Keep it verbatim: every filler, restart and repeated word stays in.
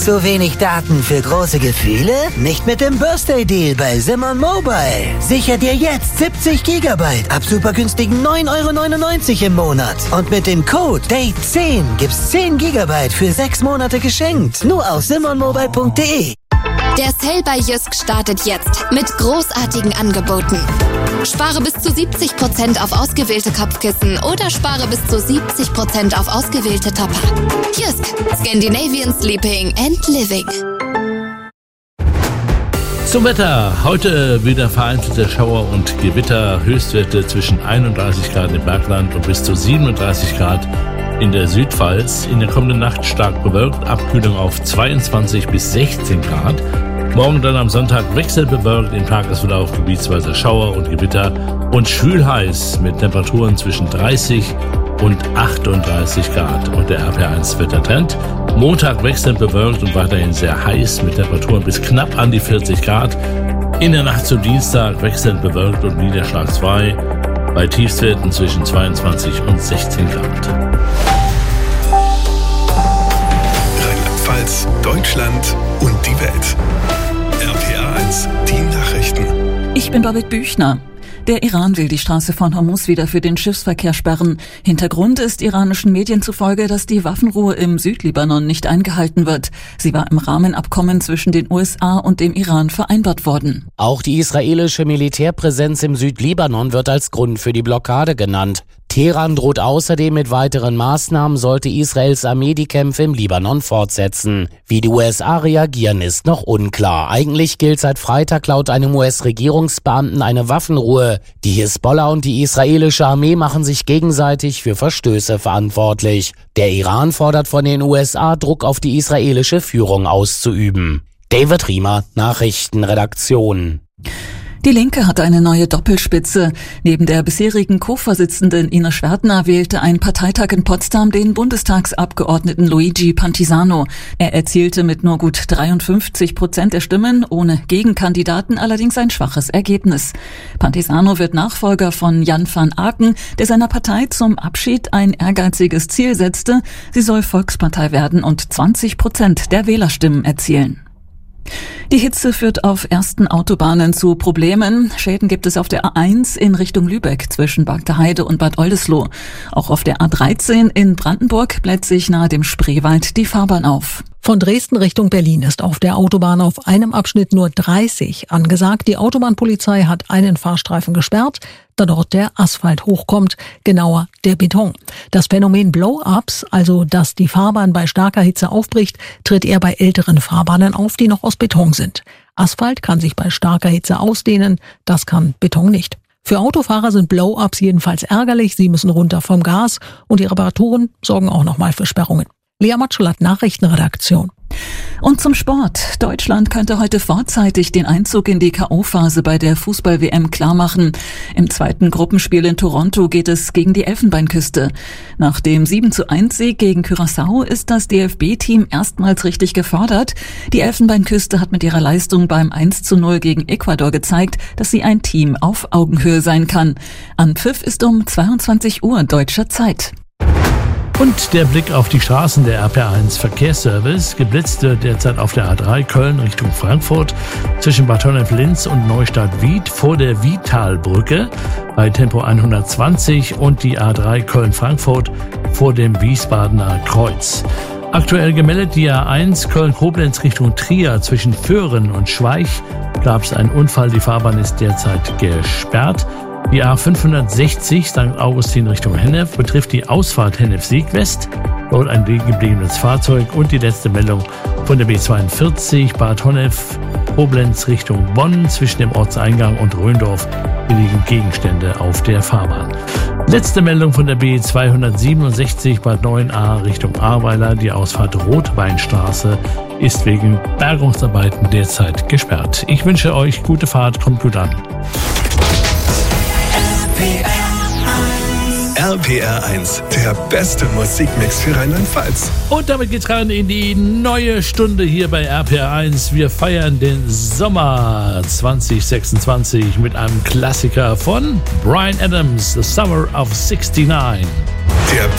Zu wenig Daten für große Gefühle? Nicht mit dem Birthday Deal bei Simon Mobile. Sicher dir jetzt siebzig Gigabyte ab super günstigen neun Euro neunundneunzig im Monat. Und mit dem Code Date zehn gibt's zehn Gigabyte für sechs Monate geschenkt. Nur auf simon mobile punkt de. Der Sale bei Jysk startet jetzt mit großartigen Angeboten. Spare bis zu siebzig Prozent auf ausgewählte Kopfkissen oder spare bis zu siebzig Prozent auf ausgewählte Topper. Jysk, Scandinavian Sleeping and Living. Zum Wetter. Heute wieder vereinzelte Schauer und Gewitter. Höchstwerte zwischen einunddreißig Grad im Bergland und bis zu siebenunddreißig Grad in der Südpfalz. In der kommenden Nacht stark bewölkt. Abkühlung auf zweiundzwanzig bis sechzehn Grad. Morgen dann am Sonntag wechselbewölkt, im Tagesverlauf gebietsweise Schauer und Gewitter und schwül heiß mit Temperaturen zwischen dreißig und achtunddreißig Grad. Und der R P eins Wettertrend. Montag wechselnd bewölkt und weiterhin sehr heiß mit Temperaturen bis knapp an die vierzig Grad. In der Nacht zum Dienstag wechselnd bewölkt und niederschlagsfrei bei Tiefstwerten zwischen zweiundzwanzig und sechzehn Grad. Rheinland-Pfalz, Deutschland und die Welt. R P R eins, die Nachrichten. Ich bin Babette Büchner. Der Iran will die Straße von Hormuz wieder für den Schiffsverkehr sperren. Hintergrund ist iranischen Medien zufolge, dass die Waffenruhe im Südlibanon nicht eingehalten wird. Sie war im Rahmenabkommen zwischen den U S A und dem Iran vereinbart worden. Auch die israelische Militärpräsenz im Südlibanon wird als Grund für die Blockade genannt. Teheran droht außerdem mit weiteren Maßnahmen, sollte Israels Armee die Kämpfe im Libanon fortsetzen. Wie die U S A reagieren, ist noch unklar. Eigentlich gilt seit Freitag laut einem U S-Regierungsbeamten eine Waffenruhe. Die Hisbollah und die israelische Armee machen sich gegenseitig für Verstöße verantwortlich. Der Iran fordert von den U S A, Druck auf die israelische Führung auszuüben. David Riemer, Nachrichtenredaktion. Die Linke hatte eine neue Doppelspitze. Neben der bisherigen Co-Vorsitzenden Ina Schwertner wählte ein Parteitag in Potsdam den Bundestagsabgeordneten Luigi Pantisano. Er erzielte mit nur gut dreiundfünfzig Prozent der Stimmen, ohne Gegenkandidaten allerdings ein schwaches Ergebnis. Pantisano wird Nachfolger von Jan van Aken, der seiner Partei zum Abschied ein ehrgeiziges Ziel setzte. Sie soll Volkspartei werden und zwanzig Prozent der Wählerstimmen erzielen. Die Hitze führt auf ersten Autobahnen zu Problemen. Schäden gibt es auf der A eins in Richtung Lübeck zwischen Bagdeheide und Bad Oldesloe. Auch auf der A dreizehn in Brandenburg bläht sich nahe dem Spreewald die Fahrbahn auf. Von Dresden Richtung Berlin ist auf der Autobahn auf einem Abschnitt nur dreißig angesagt. Die Autobahnpolizei hat einen Fahrstreifen gesperrt, da dort der Asphalt hochkommt, genauer der Beton. Das Phänomen Blow-ups, also dass die Fahrbahn bei starker Hitze aufbricht, tritt eher bei älteren Fahrbahnen auf, die noch aus Beton sind. Asphalt kann sich bei starker Hitze ausdehnen, das kann Beton nicht. Für Autofahrer sind Blow-ups jedenfalls ärgerlich, sie müssen runter vom Gas und die Reparaturen sorgen auch nochmal für Sperrungen. Lea Matschulat, Nachrichtenredaktion. Und zum Sport. Deutschland könnte heute vorzeitig den Einzug in die K O-Phase bei der Fußball-W M klarmachen. Im zweiten Gruppenspiel in Toronto geht es gegen die Elfenbeinküste. Nach dem sieben zu eins Sieg gegen Curaçao ist das D F B-Team erstmals richtig gefordert. Die Elfenbeinküste hat mit ihrer Leistung beim eins zu null gegen Ecuador gezeigt, dass sie ein Team auf Augenhöhe sein kann. Anpfiff ist um zweiundzwanzig Uhr deutscher Zeit. Und der Blick auf die Straßen der R P R eins Verkehrsservice. Geblitzt wird derzeit auf der A drei Köln Richtung Frankfurt zwischen Bad Honnef-Linz und Neustadt-Wied vor der Vitalbrücke bei Tempo hundertzwanzig und die A drei Köln-Frankfurt vor dem Wiesbadener Kreuz. Aktuell gemeldet die A eins Köln-Koblenz Richtung Trier zwischen Föhren und Schweich gab es einen Unfall. Die Fahrbahn ist derzeit gesperrt. Die A fünfhundertsechzig Sankt Augustin Richtung Hennef betrifft die Ausfahrt Hennef-Sieg-West. Dort ein liegen gebliebenes Fahrzeug. Und die letzte Meldung von der B zweiundvierzig Bad Honnef Koblenz Richtung Bonn zwischen dem Ortseingang und Röndorf. Hier liegen Gegenstände auf der Fahrbahn. Letzte Meldung von der B zweihundertsiebenundsechzig Bad neun a Richtung Ahrweiler. Die Ausfahrt Rotweinstraße ist wegen Bergungsarbeiten derzeit gesperrt. Ich wünsche euch gute Fahrt, kommt gut an. R P R eins, der beste Musikmix für Rheinland-Pfalz. Und damit geht's rein in die neue Stunde hier bei R P R eins. Wir feiern den Sommer zwanzig sechsundzwanzig mit einem Klassiker von Bryan Adams, The Summer of sixty-nine. Der